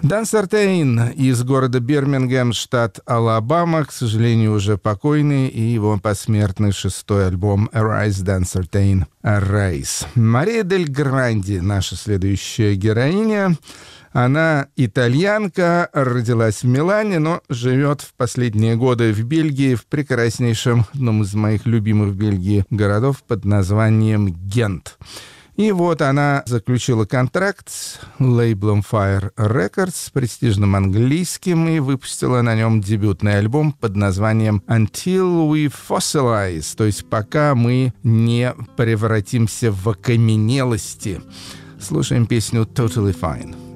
Дан Сартейн из города Бирмингем, штат Алабама, к сожалению, уже покойный, и его посмертный шестой альбом «Arise, Dan Sartain, Arise». Мария дель Гранди, наша следующая героиня. Она итальянка, родилась в Милане, но живет в последние годы в Бельгии, в прекраснейшем, одном из моих любимых в Бельгии городов под названием Гент. И вот она заключила контракт с лейблом Fire Records, с престижным английским, и выпустила на нем дебютный альбом под названием «Until We Fossilize», то есть «Пока мы не превратимся в окаменелости». Слушаем песню «Totally Fine».